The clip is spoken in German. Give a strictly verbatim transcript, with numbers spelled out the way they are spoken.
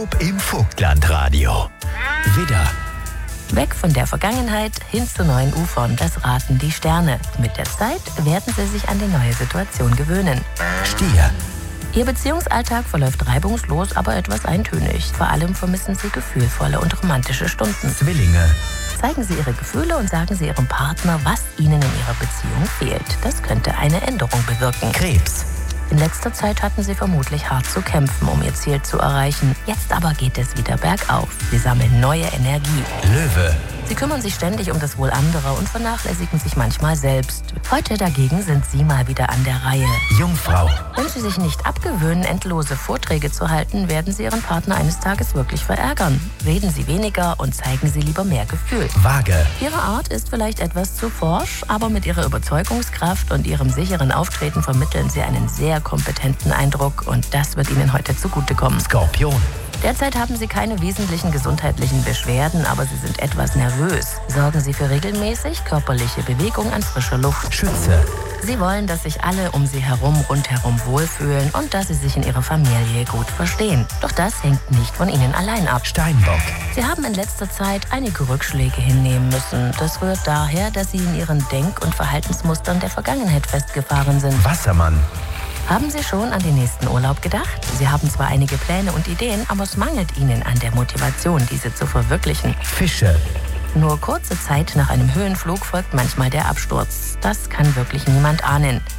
Im Vogtlandradio. Widder. Weg von der Vergangenheit hin zu neuen Ufern, das raten die Sterne. Mit der Zeit werden sie sich an die neue Situation gewöhnen. Stier. Ihr Beziehungsalltag verläuft reibungslos, aber etwas eintönig. Vor allem vermissen sie gefühlvolle und romantische Stunden. Zwillinge. Zeigen Sie Ihre Gefühle und sagen Sie Ihrem Partner, was Ihnen in Ihrer Beziehung fehlt. Das könnte eine Änderung bewirken. Krebs. In letzter Zeit hatten Sie vermutlich hart zu kämpfen, um Ihr Ziel zu erreichen. Jetzt aber geht es wieder bergauf. Sie sammeln neue Energie. Löwe. Sie kümmern sich ständig um das Wohl anderer und vernachlässigen sich manchmal selbst. Heute dagegen sind Sie mal wieder an der Reihe. Jungfrau. Wenn Sie sich nicht abgewöhnen, endlose Vorträge zu halten, werden Sie Ihren Partner eines Tages wirklich verärgern. Reden Sie weniger und zeigen Sie lieber mehr Gefühl. Waage. Ihre Art ist vielleicht etwas zu forsch, aber mit Ihrer Überzeugungskraft und Ihrem sicheren Auftreten vermitteln Sie einen sehr kompetenten Eindruck und das wird Ihnen heute zugutekommen. Skorpion. Derzeit haben Sie keine wesentlichen gesundheitlichen Beschwerden, aber Sie sind etwas nervös. Sorgen Sie für regelmäßig körperliche Bewegung an frischer Luft. Schütze. Sie wollen, dass sich alle um Sie herum rundherum wohlfühlen und dass Sie sich in Ihrer Familie gut verstehen. Doch das hängt nicht von Ihnen allein ab. Steinbock. Sie haben in letzter Zeit einige Rückschläge hinnehmen müssen. Das rührt daher, dass Sie in Ihren Denk- und Verhaltensmustern der Vergangenheit festgefahren sind. Wassermann. Haben Sie schon an den nächsten Urlaub gedacht? Sie haben zwar einige Pläne und Ideen, aber es mangelt Ihnen an der Motivation, diese zu verwirklichen. Fische. Nur kurze Zeit nach einem Höhenflug folgt manchmal der Absturz. Das kann wirklich niemand ahnen.